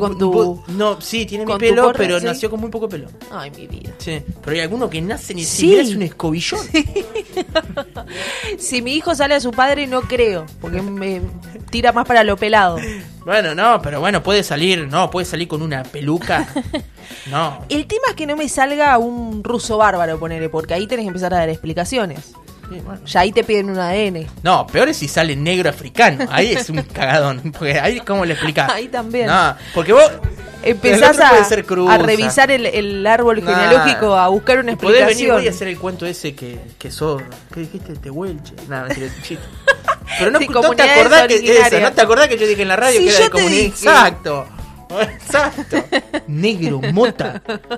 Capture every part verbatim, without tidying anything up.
con tu... No, sí, tiene mi con tu pelo, porra, pero ¿sí? nació con muy poco pelo. Ay, mi vida. Sí, pero hay alguno que nace ni Sí. siquiera es un escobillón. Si mi hijo sale a su padre, no creo, porque me tira más para lo pelado. Bueno, no, pero bueno, puede salir, no, puede salir con una peluca. No. El tema es que no me salga un ruso bárbaro, ponele, porque ahí tenés que empezar a dar explicaciones. Sí, bueno. Ya ahí te piden un A D N. No, peor es si sale negro africano. Ahí es un cagadón. Porque ahí, ¿cómo le explicás? Ahí también. No, porque vos. Empezás el otro puede a, ser cruza. a revisar el, el árbol Nah. genealógico, a buscar una Podés venir explicación. voy a hacer el cuento ese que, que sos. ¿Qué dijiste? Te huelche. Nada, mentira, es un chiste. Pero no, Sí, no te comunidades acordás que originarias. eso, no te acordás que yo dije en la radio Sí, que era yo de te comunidad. dije. Exacto. Exacto. Negro, mota.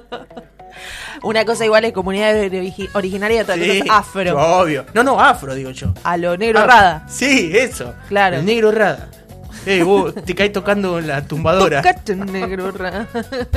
Una cosa igual es comunidad origi- originaria y otra cosa Sí, es afro. Obvio. No, no, afro, digo yo. A lo negro Ah, rada. Sí, eso. Claro. El negro rada. Eh, vos te caes tocando la tumbadora. Tocate, negro rada.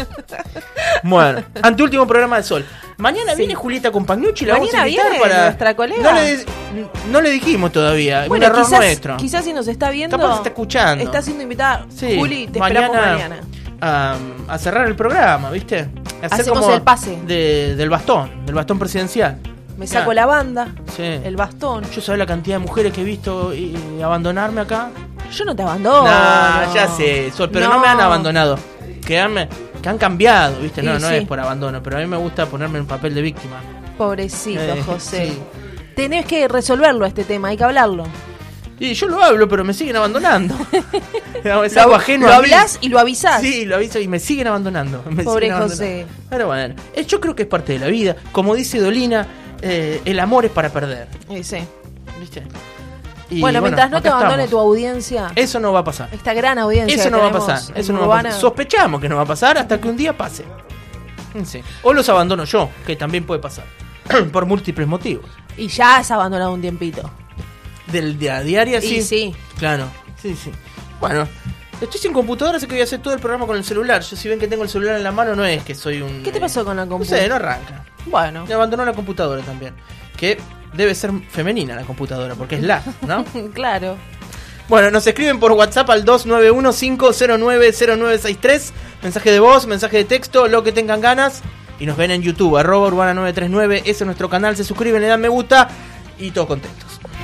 Bueno, anteúltimo programa de Sol. Mañana Sí. viene Julieta Compagnucci, la Mañana vamos a invitar viene para. nuestra colega. No le, no le dijimos todavía, Bueno, un error quizás, nuestro. quizás si nos está viendo. Capaz está escuchando. Está siendo invitada. Sí, Juli, te esperamos mañana. A, a cerrar el programa, ¿viste? Hacer Hacemos como el pase. de- del bastón, del bastón presidencial. Me saco Ah, la banda, sí. el bastón. Yo sabés la cantidad de mujeres que he visto y, y abandonarme acá. Yo no te abandono. Nah, ya sé, Sol, pero no. No. me han abandonado. Que han, que han cambiado, ¿viste? No, Sí, no sí. es por abandono, pero a mí me gusta ponerme en papel de víctima. Pobrecito, Eh, José. sí. Tenés que resolverlo este tema, hay que hablarlo. Y yo lo hablo, pero me siguen abandonando. Es Lo, algo ajeno lo a mí. hablas y lo avisás. Sí, lo aviso y me siguen abandonando. Me Pobre siguen abandonando. José. Pero bueno, eh, yo creo que es parte de la vida. Como dice Dolina, eh, el amor es para perder. Eh, sí. ¿Viste? Y Bueno, mientras no te acá abandone estamos. tu audiencia, Eso no va a pasar. esta gran audiencia. Eso que no va a tenemos pasar. en Eso no va a Urbana. pasar. Sospechamos que no va a pasar hasta que un día pase. Sí. O los abandono yo, que también puede pasar. Por múltiples motivos. Y ya has abandonado un tiempito. Del día a diaria, sí. Y sí. Claro, sí, sí. Bueno, estoy sin computadora, así que voy a hacer todo el programa con el celular. Yo, si ven que tengo el celular en la mano, no es que soy un. ¿Qué te pasó con la No computadora? sé, no arranca. Bueno, Me abandonó la computadora también. Que debe ser femenina la computadora, porque es la, ¿no? claro. Bueno, nos escriben por WhatsApp al dos nueve uno, cinco cero nueve, cero nueve seis tres. Mensaje de voz, mensaje de texto, lo que tengan ganas. Y nos ven en YouTube, arroba urbana nueve tres nueve. Ese es nuestro canal, se suscriben, le dan me gusta y todos contentos.